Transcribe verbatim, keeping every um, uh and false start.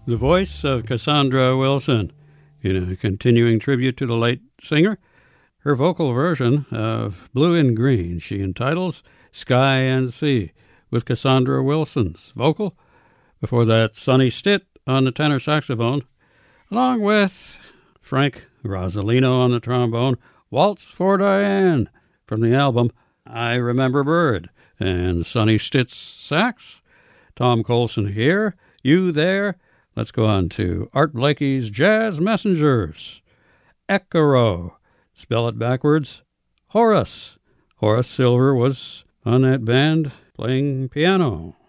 The voice of Cassandra Wilson in a continuing tribute to the late singer. Her vocal version of Blue and Green she entitles Sky and Sea, with Cassandra Wilson's vocal. Before that, Sonny Stitt on the tenor saxophone, along with Frank Rosalino on the trombone, Waltz for Diane from the album I Remember Bird, and Sonny Stitt's sax. Tom Colson here, you there. Let's go on to Art Blakey's Jazz Messengers. Ecaro, spell it backwards, Horace. Horace Silver was on that band playing piano.